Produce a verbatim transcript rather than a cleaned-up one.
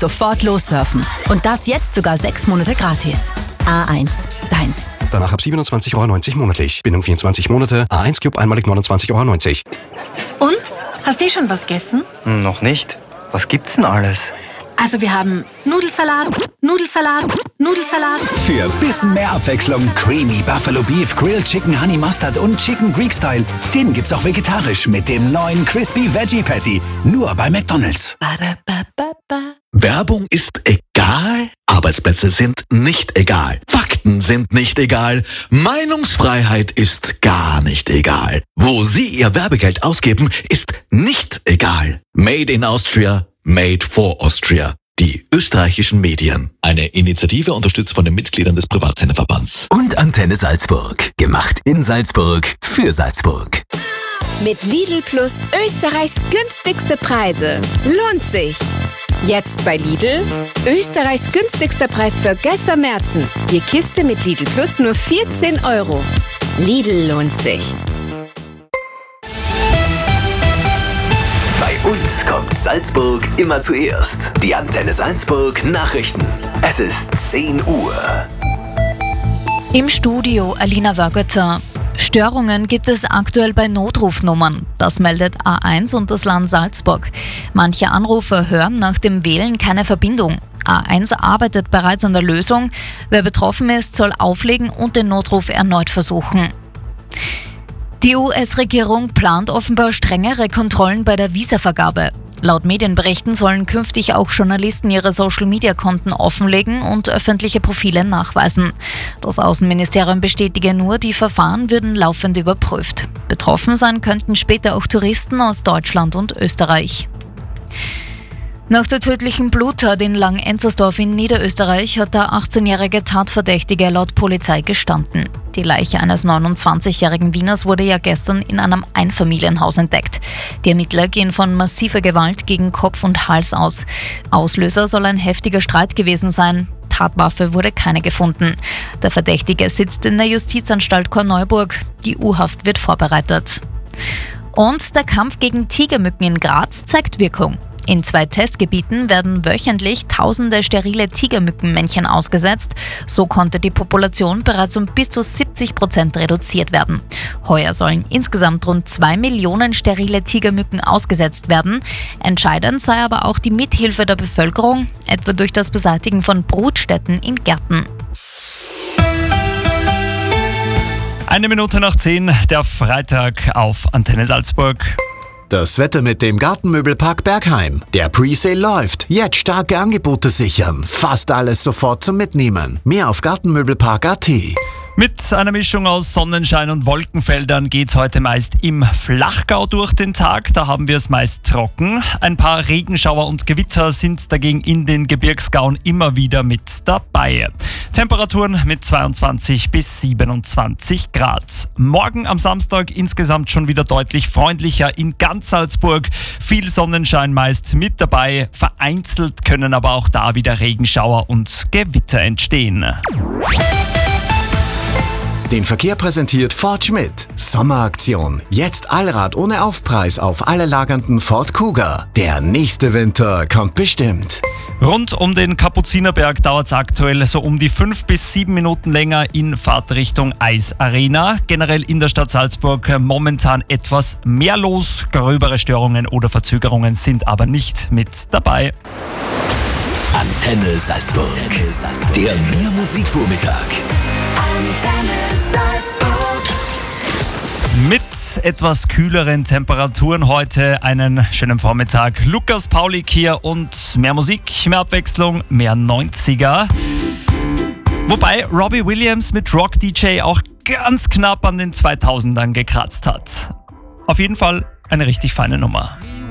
sofort lossurfen. Und das jetzt sogar sechs Monate gratis. A eins, deins. Danach ab siebenundzwanzig Euro neunzig monatlich. Bindung vierundzwanzig Monate. A eins Cube einmalig neunundzwanzig Euro neunzig. Und? Hast du schon was gegessen? Hm, noch nicht. Was gibt's denn alles? Also wir haben Nudelsalat, Nudelsalat, Nudelsalat. Für bisschen mehr Abwechslung Creamy Buffalo Beef, Grilled Chicken Honey Mustard und Chicken Greek Style. Den gibt's auch vegetarisch mit dem neuen Crispy Veggie Patty. Nur bei McDonald's. Ba-da-ba-ba-ba. Werbung ist egal, Arbeitsplätze sind nicht egal, Fakten sind nicht egal, Meinungsfreiheit ist gar nicht egal. Wo Sie Ihr Werbegeld ausgeben, ist nicht egal. Made in Austria, made for Austria. Die österreichischen Medien. Eine Initiative unterstützt von den Mitgliedern des Privatsenderverbands. Und Antenne Salzburg. Gemacht in Salzburg für Salzburg. Mit Lidl Plus Österreichs günstigste Preise. Lohnt sich! Jetzt bei Lidl. Österreichs günstigster Preis für Gösser Märzen. Die Kiste mit Lidl Plus nur vierzehn Euro. Lidl lohnt sich. Bei uns kommt Salzburg immer zuerst. Die Antenne Salzburg Nachrichten. Es ist zehn Uhr. Im Studio Alina Wörgötter. Störungen gibt es aktuell bei Notrufnummern. Das meldet A eins und das Land Salzburg. Manche Anrufer hören nach dem Wählen keine Verbindung. A eins arbeitet bereits an der Lösung. Wer betroffen ist, soll auflegen und den Notruf erneut versuchen. Die U S-Regierung plant offenbar strengere Kontrollen bei der Visavergabe. Laut Medienberichten sollen künftig auch Journalisten ihre Social-Media-Konten offenlegen und öffentliche Profile nachweisen. Das Außenministerium bestätige nur, die Verfahren würden laufend überprüft. Betroffen sein könnten später auch Touristen aus Deutschland und Österreich. Nach der tödlichen Bluttat in Lang-Enzersdorf in Niederösterreich hat der achtzehnjährige Tatverdächtige laut Polizei gestanden. Die Leiche eines neunundzwanzigjährigen Wieners wurde ja gestern in einem Einfamilienhaus entdeckt. Die Ermittler gehen von massiver Gewalt gegen Kopf und Hals aus. Auslöser soll ein heftiger Streit gewesen sein. Tatwaffe wurde keine gefunden. Der Verdächtige sitzt in der Justizanstalt Korneuburg. Die U-Haft wird vorbereitet. Und der Kampf gegen Tigermücken in Graz zeigt Wirkung. In zwei Testgebieten werden wöchentlich tausende sterile Tigermückenmännchen ausgesetzt. So konnte die Population bereits um bis zu siebzig Prozent reduziert werden. Heuer sollen insgesamt rund zwei Millionen sterile Tigermücken ausgesetzt werden. Entscheidend sei aber auch die Mithilfe der Bevölkerung, etwa durch das Beseitigen von Brutstätten in Gärten. Eine Minute nach zehn, der Freitag auf Antenne Salzburg. Das Wetter mit dem Gartenmöbelpark Bergheim. Der Presale läuft. Jetzt starke Angebote sichern. Fast alles sofort zum Mitnehmen. Mehr auf gartenmöbelpark punkt at. Mit einer Mischung aus Sonnenschein und Wolkenfeldern geht's heute meist im Flachgau durch den Tag. Da haben wir es meist trocken. Ein paar Regenschauer und Gewitter sind dagegen in den Gebirgsgauen immer wieder mit dabei. Temperaturen mit zweiundzwanzig bis siebenundzwanzig Grad. Morgen am Samstag insgesamt schon wieder deutlich freundlicher in ganz Salzburg. Viel Sonnenschein meist mit dabei. Vereinzelt können aber auch da wieder Regenschauer und Gewitter entstehen. Den Verkehr präsentiert Ford Schmidt. Sommeraktion. Jetzt Allrad ohne Aufpreis auf alle lagernden Ford Kuga. Der nächste Winter kommt bestimmt. Rund um den Kapuzinerberg dauert es aktuell so um die fünf bis sieben Minuten länger in Fahrtrichtung Eisarena. Generell in der Stadt Salzburg momentan etwas mehr los. Gröbere Störungen oder Verzögerungen sind aber nicht mit dabei. Antenne Salzburg. Antenne Salzburg. Der Mehr Musikvormittag. Antenne Salzburg. Mit etwas kühleren Temperaturen heute einen schönen Vormittag. Lukas Paulik hier und mehr Musik, mehr Abwechslung, mehr neunziger. Wobei Robbie Williams mit Rock D J auch ganz knapp an den zweitausendern gekratzt hat. Auf jeden Fall eine richtig feine Nummer.